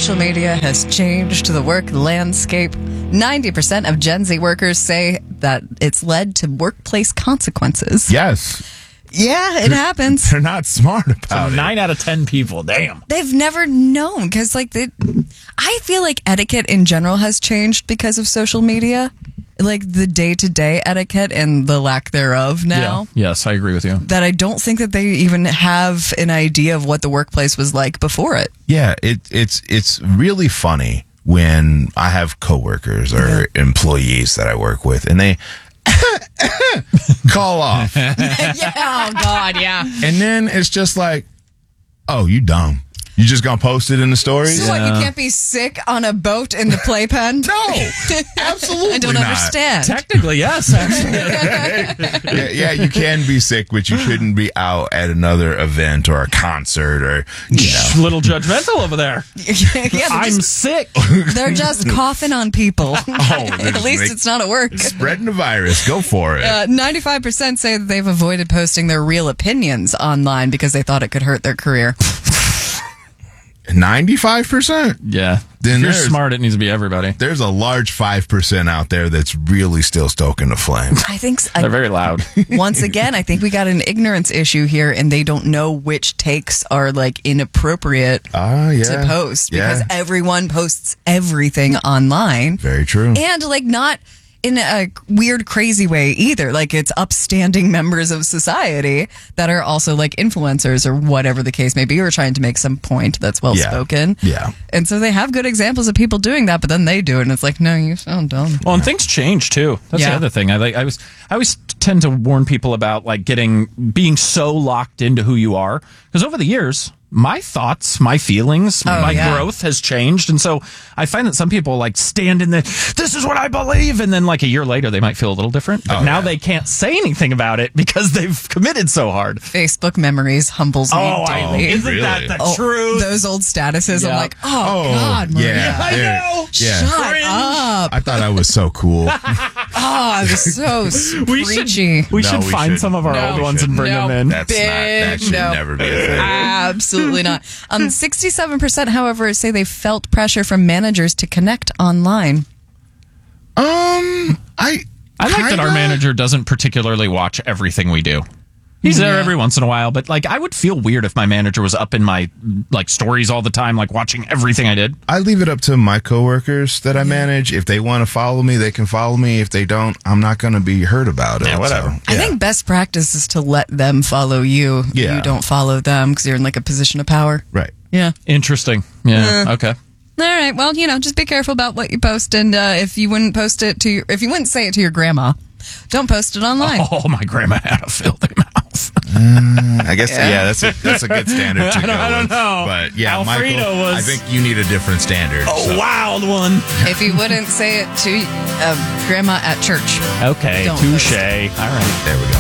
social media has changed the work landscape. 90% of Gen Z workers say that it's led to workplace consequences. Yes. Yeah, it happens. They're not smart about it. 9 out of 10 people. Damn. They've never known because, I feel like etiquette in general has changed because of social media. Like the day-to-day etiquette and the lack thereof now. Yeah. Yes, I agree with you. That I don't think that they even have an idea of what the workplace was like before it. Yeah, it's really funny when I have coworkers or employees that I work with, and they call off. Yeah, oh, God, yeah. And then it's just like, oh, you dumb. You just gonna post it in the stories? So what, you can't be sick on a boat in the playpen? No, absolutely I don't not. understand. Technically, yes, actually. Yeah, you can be sick, but you shouldn't be out at another event or a concert or, Little judgmental over there. Yeah, I'm sick. they're just coughing on people. they're At just least it's not at work. spreading the virus. Go for it. 95% say that they've avoided posting their real opinions online because they thought it could hurt their career. 95%? Yeah. Then if you're there's- smart, it needs to be everybody. There's a large 5% out there that's really still stoking the flame. I think They're very loud. once again, I think we got an ignorance issue here, and they don't know which takes are inappropriate to post because everyone posts everything online. Very true. And not in a weird, crazy way either. It's upstanding members of society that are also influencers or whatever the case may be, or trying to make some point that's well spoken. Yeah. And so they have good examples of people doing that, but then they do it, and it's like, no, you sound dumb. Well, and things change too. That's the Yeah. other thing. I always tend to warn people about being so locked into who you are, because over the years, my thoughts, my feelings, my growth has changed. And so I find that some people stand in this is what I believe. And then a year later, they might feel a little different. But now they can't say anything about it because they've committed so hard. Facebook memories humbles me daily. Isn't that the truth? Those old statuses, Yeah. I'm like, God, Maria. Yeah. I know. Shut up. I thought I was so cool. Oh, it was so preachy. We No, should we find shouldn't. some of our No, old we ones and bring shouldn't. them in. That should never be a thing. Absolutely not. 67%, however, say they felt pressure from managers to connect online. I like that our manager doesn't particularly watch everything we do. He's there every once in a while, but I would feel weird if my manager was up in my stories all the time, watching everything I did. I leave it up to my coworkers that I manage. If they want to follow me, they can follow me. If they don't, I'm not going to be hurt about it. Yeah, whatever. So, I think best practice is to let them follow you. Yeah. You don't follow them because you're in a position of power. Right. Yeah. Interesting. Yeah. Okay. All right. Well, just be careful about what you post, and if you wouldn't post it if you wouldn't say it to your grandma, don't post it online. Oh, my grandma had a filthy mouth. I guess, that's a good standard to go I don't with. know. But yeah, Alfredo Michael, was- I think you need a different standard. A wild one. If you wouldn't say it to grandma at church, Okay. Don't Touche. post All right. There we go.